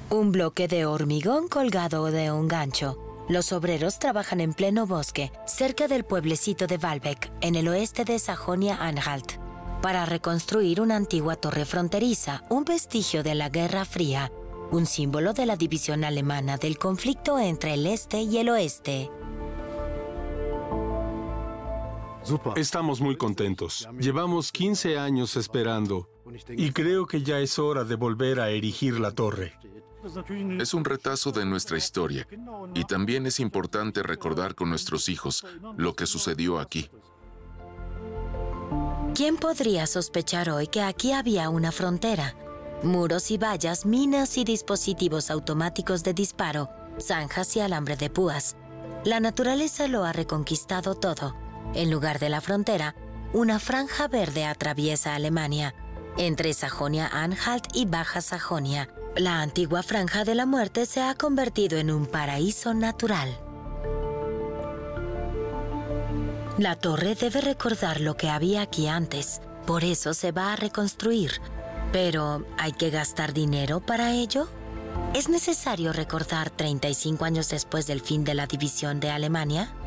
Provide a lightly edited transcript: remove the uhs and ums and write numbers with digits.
Un bloque de hormigón colgado de un gancho. Los obreros trabajan en pleno bosque, cerca del pueblecito de Walbeck, en el oeste de Sajonia-Anhalt, para reconstruir una antigua torre fronteriza, un vestigio de la Guerra Fría, un símbolo de la división alemana del conflicto entre el este y el oeste. Estamos muy contentos. Llevamos 15 años esperando y creo que ya es hora de volver a erigir la torre. Es un retazo de nuestra historia y también es importante recordar con nuestros hijos lo que sucedió aquí. ¿Quién podría sospechar hoy que aquí había una frontera? Muros y vallas, minas y dispositivos automáticos de disparo, zanjas y alambre de púas. La naturaleza lo ha reconquistado todo. En lugar de la frontera, una franja verde atraviesa Alemania, entre Sajonia-Anhalt y Baja Sajonia. La antigua franja de la muerte se ha convertido en un paraíso natural. La torre debe recordar lo que había aquí antes, por eso se va a reconstruir. Pero, ¿hay que gastar dinero para ello? ¿Es necesario recordar 35 años después del fin de la división de Alemania?